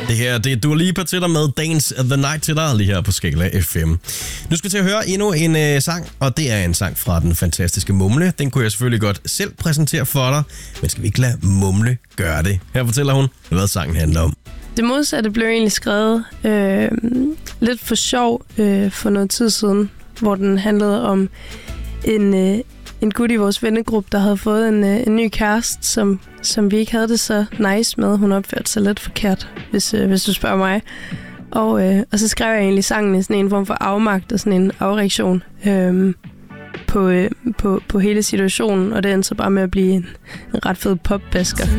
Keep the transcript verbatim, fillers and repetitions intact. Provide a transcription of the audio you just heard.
Det her, det er Dua Lipa til dig med Dance the Night til dig lige her på Skala F M. Nu skal vi til at høre endnu en øh, sang, og det er en sang fra den fantastiske Mumle. Den kunne jeg selvfølgelig godt selv præsentere for dig, men skal vi ikke lade Mumle gøre det? Her fortæller hun, hvad sangen handler om. Det modsatte blev egentlig skrevet øh, lidt for sjov øh, for noget tid siden, hvor den handlede om en, øh, en gut i vores vennegruppe, der havde fået en, øh, en ny kæreste, som, som vi ikke havde det så nice med. Hun opførte sig lidt forkert, hvis, øh, hvis du spørger mig. Og, øh, og så skrev jeg egentlig sangen i sådan en form for afmagt og sådan en afreaktion øh, på, øh, på, på hele situationen, og det endte så bare med at blive en, en ret fed popbasker.